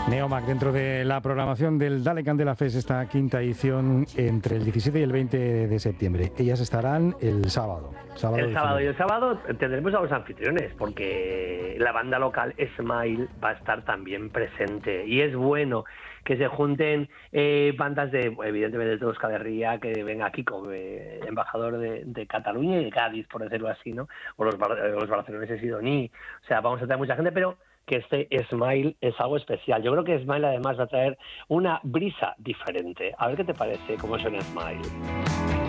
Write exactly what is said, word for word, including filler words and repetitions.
Neomac, dentro de la programación del Dale Candela Fest, esta quinta edición entre el diecisiete y el veinte de septiembre. Ellas estarán el sábado. sábado el sábado y el sábado tendremos a los anfitriones, porque la banda local Smile va a estar también presente. Y es bueno que se junten eh, bandas de, evidentemente, de Euskal Herria, que venga Kiko, eh, embajador de, de Cataluña y de Cádiz, por decirlo así, ¿no? O los, los barceloneses y Doní. O sea, vamos a tener mucha gente, pero que este Smile es algo especial. Yo creo que Smile además va a traer una brisa diferente. A ver qué te parece cómo suena Smile.